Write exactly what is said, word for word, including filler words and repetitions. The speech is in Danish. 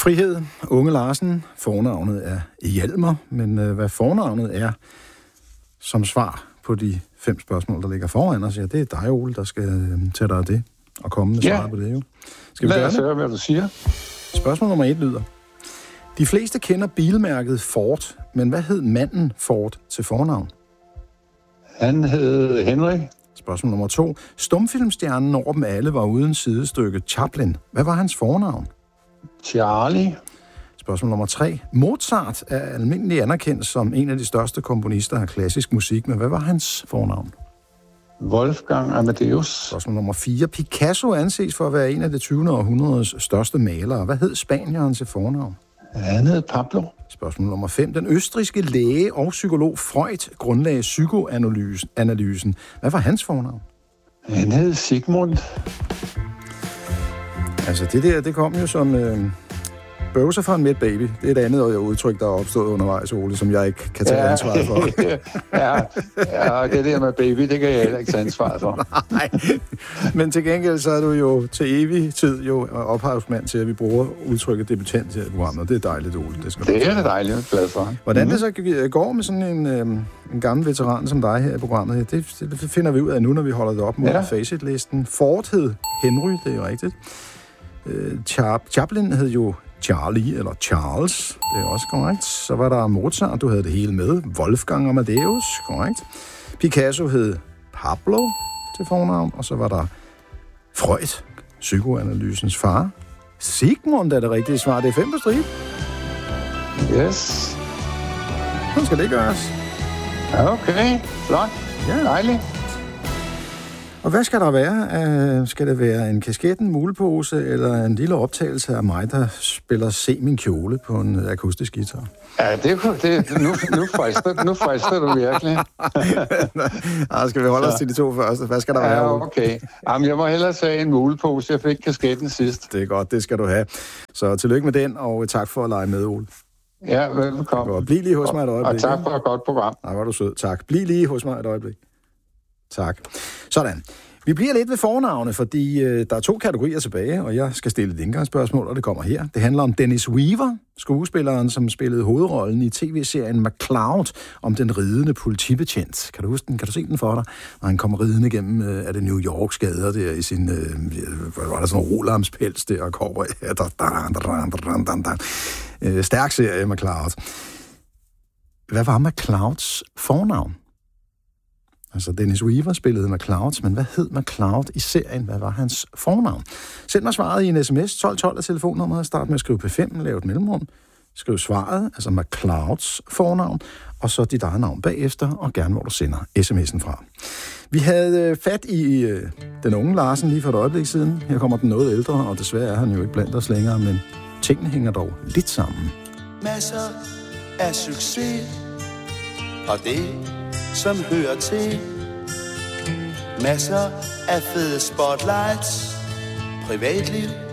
Frihed, Unge Larsen. Fornavnet er Hjalmar, men øh, hvad fornavnet er som svar på de fem spørgsmål, der ligger foran os, ja, det er dig, Ole, der skal øh, tage dig af det og komme med ja. svar på det, jo. Skal vi Lad gøre os det? høre, hvad du siger. Spørgsmål nummer et lyder: de fleste kender bilmærket Ford, men hvad hed manden Ford til fornavn? Han hed Henry. Spørgsmål nummer to: stumfilmstjernen over dem alle var uden sidestykke Chaplin. Hvad var hans fornavn? Charlie. Spørgsmål nummer tre: Mozart er almindeligt anerkendt som en af de største komponister af klassisk musik, men hvad var hans fornavn? Wolfgang Amadeus. Spørgsmål nummer fire: Picasso anses for at være en af det tyvende århundredes største malere. Hvad hed spanieren til fornavn? Han hed Pablo. Spørgsmål nummer fem: den østrigske læge og psykolog Freud grundlagde psykoanalysen. Hvad var hans fornavn? Han hed Sigmund. Altså, det der, det kom jo som øh, bøvser fra en mæt baby. Det er et andet udtryk, der er opstået undervejs, Ole, som jeg ikke kan tage ja, ansvaret for. ja, ja, det der med baby, det kan jeg heller ikke tage ansvaret for. Nej, men til gengæld så er du jo til evig tid jo ophavsmand til, at vi bruger udtrykket debutant her i programmet. Det er dejligt, Ole. Det, skal det er det dejligt, jeg er glad for. Hvordan mm-hmm. det så går med sådan en, øh, en gammel veteran som dig her i programmet, det, det finder vi ud af nu, når vi holder det op mod ja. Facit-listen. Ford hed Henry, det er jo rigtigt. Chaplin hed jo Charlie, eller Charles, det er også korrekt. Så var der Mozart, du havde det hele med. Wolfgang Amadeus, korrekt. Picasso hed Pablo til fornavn, og så var der Freud, psykoanalysens far. Sigmund er det rigtige svar, det er fem på stribe. Yes. Hvordan skal det gøres? Okay, flot. Ja. Dejligt. Og hvad skal der være? Uh, skal det være en kasket, en mulepose, eller en lille optagelse af mig, der spiller Se min kjole på en akustisk guitar? Ja, det, det nu, nu, frister, nu frister du virkelig. Nå, skal vi holde os til de to første? Hvad skal der ja, være? Ja, okay. Jamen, jeg må hellere sige en mulepose. Jeg fik kasketten sidst. Det er godt, det skal du have. Så tillykke med den, og tak for at lege med, Ole. Ja, velkommen. Bliv lige hos mig et øjeblik. Og tak for et godt program. Nej, var du sød. Tak. Bliv lige hos mig et øjeblik. Tak. Sådan. Vi bliver lidt ved fornavne, fordi øh, der er to kategorier tilbage, og jeg skal stille et indgangsspørgsmål, og det kommer her. Det handler om Dennis Weaver, skuespilleren, som spillede hovedrollen i tv-serien McCloud om den ridende politibetjent. Kan du huske den? Kan du se den for dig? Når han kommer ridende gennem øh, af det New Yorks gader der i sin, øh, var der sådan en rolamspels der, og kobber. Øh, stærk serie, McCloud. Hvad var McClouds fornavn? Altså, Dennis Weaver spillede McCloud, men hvad hed McCloud i serien? Hvad var hans fornavn? Send mig svaret i en sms, tolv tolv af telefonnummeret. Start med at skrive P fem, lav et mellemrum. Skriv svaret, altså McClouds fornavn, og så dit eget navn bagefter, og gerne hvor du sender sms'en fra. Vi havde fat i øh, den unge Larsen lige for et øjeblik siden. Her kommer den noget ældre, og desværre er han jo ikke blandt os længere, men tingene hænger dog lidt sammen. Masser af succes, og det som hører til. Masser af fede spotlights, privatliv